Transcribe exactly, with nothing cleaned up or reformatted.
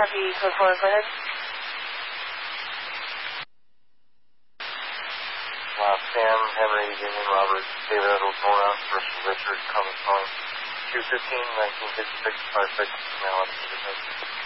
copy, code four, go ahead. Uh, Sam, Henry, Union, Robert, David Edwards, Nora, versus Richard, Cummins, two fifteen, nineteen fifty-six, five six, now on the